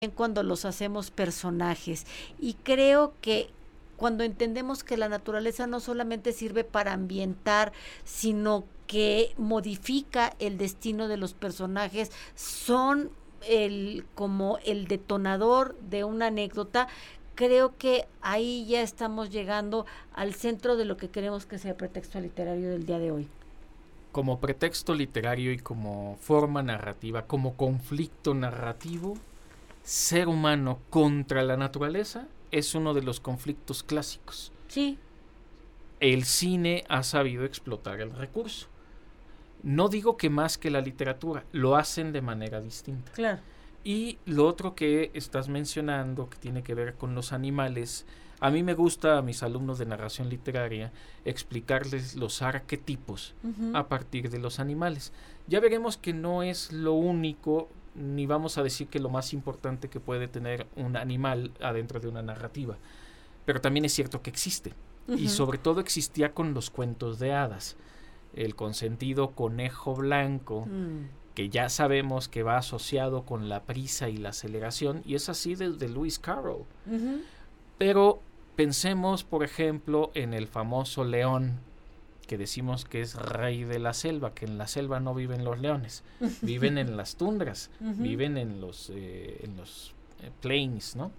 cuando los hacemos personajes. Y creo que cuando entendemos que la naturaleza no solamente sirve para ambientar, sino que modifica el destino de los personajes, son como el detonador de una anécdota. Creo que ahí ya estamos llegando al centro de lo que queremos que sea el pretexto literario del día de hoy. Como pretexto literario y como forma narrativa, como conflicto narrativo, ser humano contra la naturaleza es uno de los conflictos clásicos. Sí. El cine ha sabido explotar el recurso. No digo que más que la literatura, lo hacen de manera distinta. Claro. Y lo otro que estás mencionando, que tiene que ver con los animales, a mí me gusta a mis alumnos de narración literaria explicarles los arquetipos a partir de los animales. Ya veremos que no es lo único, ni vamos a decir que lo más importante que puede tener un animal adentro de una narrativa, pero también es cierto que existe. Y sobre todo existía con los cuentos de hadas. El consentido conejo blanco, que ya sabemos que va asociado con la prisa y la aceleración, y es así desde Lewis Carroll. Pero pensemos, por ejemplo, en el famoso león, que decimos que es rey de la selva, que en la selva no viven los leones, viven en las tundras, viven en los plains, ¿no?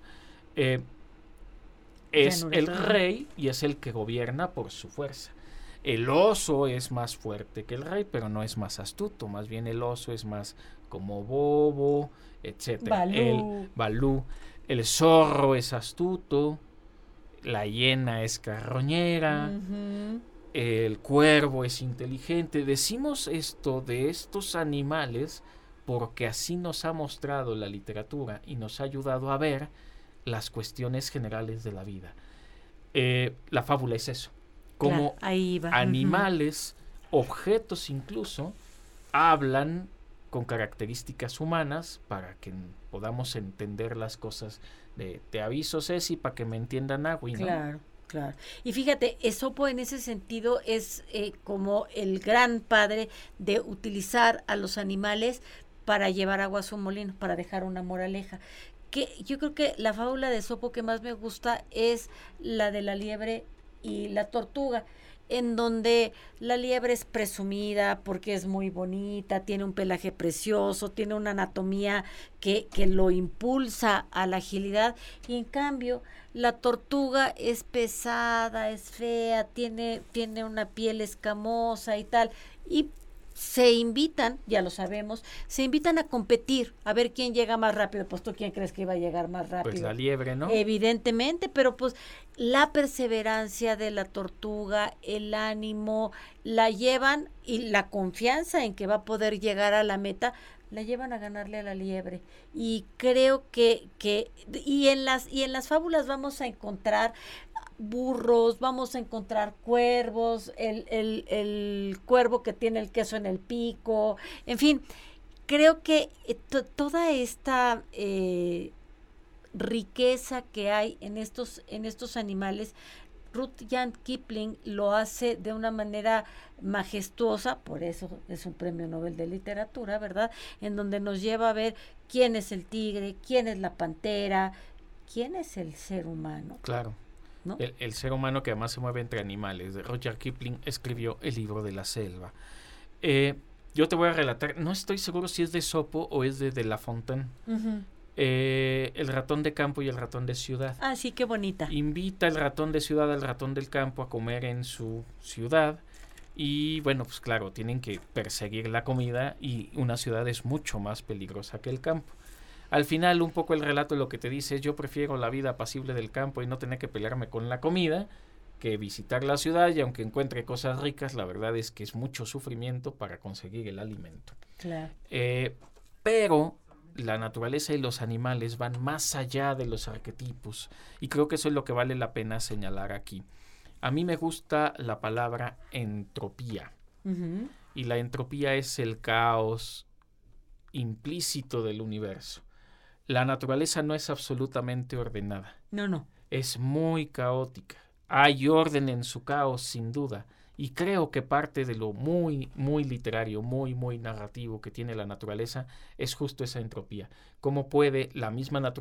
Es el rey y es el que gobierna por su fuerza. El oso es más fuerte que el rey, pero no es más astuto. Más bien el oso es más como bobo, etcétera. El Balú. El zorro es astuto. La hiena es carroñera. El cuervo es inteligente. Decimos esto de estos animales porque así nos ha mostrado la literatura y nos ha ayudado a ver las cuestiones generales de la vida. La fábula es eso. Como animales, objetos incluso, hablan con características humanas para que podamos entender las cosas. Te aviso, Ceci, para que me entiendan, Agui, ¿no? Claro, claro. Y fíjate, Esopo en ese sentido es como el gran padre de utilizar a los animales para llevar agua a su molino, para dejar una moraleja. Que yo creo que la fábula de Esopo que más me gusta es la de la liebre y la tortuga, en donde la liebre es presumida porque es muy bonita, tiene un pelaje precioso, tiene una anatomía que lo impulsa a la agilidad, y en cambio la tortuga es pesada, es fea, tiene una piel escamosa y tal, y se invitan, ya lo sabemos, se invitan a competir, a ver quién llega más rápido. Pues tú, ¿quién crees que iba a llegar más rápido? Pues la liebre, ¿no? Evidentemente, pero pues la perseverancia de la tortuga, el ánimo, la llevan, y la confianza en que va a poder llegar a la meta, la llevan a ganarle a la liebre. Y creo que y en las fábulas vamos a encontrar burros, vamos a encontrar cuervos, el cuervo que tiene el queso en el pico, en fin, creo que toda esta riqueza que hay en estos animales, Rudyard Kipling lo hace de una manera majestuosa, por eso es un premio Nobel de literatura, ¿verdad? En donde nos lleva a ver quién es el tigre, quién es la pantera, quién es el ser humano. Claro. ¿No? El ser humano que además se mueve entre animales. Rudyard Kipling escribió El libro de la selva. Yo te voy a relatar, no estoy seguro si es de Esopo o es de La Fontaine. El ratón de campo y el ratón de ciudad. Ah, sí, qué bonita. Invita el ratón de ciudad al ratón del campo a comer en su ciudad. Y bueno, pues claro, tienen que perseguir la comida, y una ciudad es mucho más peligrosa que el campo. Al final, un poco el relato lo que te dice es: yo prefiero la vida apacible del campo y no tener que pelearme con la comida que visitar la ciudad, y aunque encuentre cosas ricas, la verdad es que es mucho sufrimiento para conseguir el alimento. Claro. Pero la naturaleza y los animales van más allá de los arquetipos, y creo que eso es lo que vale la pena señalar aquí. A mí me gusta la palabra entropía, y la entropía es el caos implícito del universo. La naturaleza no es absolutamente ordenada. No. Es muy caótica. Hay orden en su caos, sin duda, Y creo que parte de lo muy, muy literario, muy, muy narrativo que tiene la naturaleza es justo esa entropía. ¿Cómo puede la misma naturaleza